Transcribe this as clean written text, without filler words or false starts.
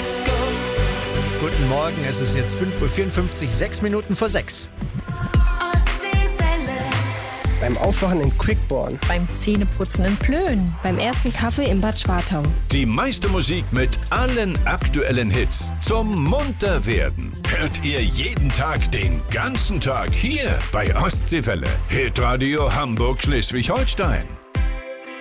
Guten Morgen, es ist jetzt 5:54 Uhr, 6 Minuten vor 6. Beim Aufwachen in Quickborn. Beim Zähneputzen in Plön. Beim ersten Kaffee in Bad Schwartau. Die meiste Musik mit allen aktuellen Hits zum Munterwerden hört ihr jeden Tag den ganzen Tag hier bei Ostseewelle. Hitradio Hamburg Schleswig-Holstein.